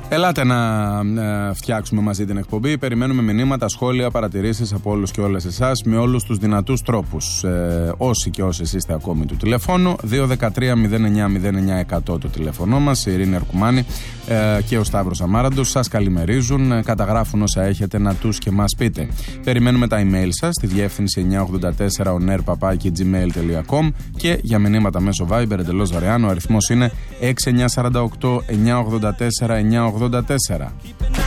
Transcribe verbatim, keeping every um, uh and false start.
Ελάτε να ε, φτιάξουμε μαζί την εκπομπή. Περιμένουμε μηνύματα, σχόλια, παρατηρήσεις από όλους και όλες εσάς με όλους τους δυνατούς τρόπους. Ε, όσοι και όσες είστε ακόμη του τηλεφώνου, δύο ένα τρία μηδέν εννιά μηδέν εννιά εκατό το τηλέφωνο μας, η Ειρήνη Αρκουμάνη ε, και ο Σταύρος Αμάραντος σας καλημερίζουν, ε, καταγράφουν όσα έχετε να τους και μας πείτε. Περιμένουμε τα email σας στη διεύθυνση εννιά ογδόντα τέσσερα onair παπάκι τζι μέιλ τελεία κομ και για μηνύματα μέσω Viber εντελώς δωρεάν. Ο αριθμός είναι έξι εννιά τέσσερα οκτώ εννιά ογδόντα τέσσερα εννιά ογδόντα τέσσερα.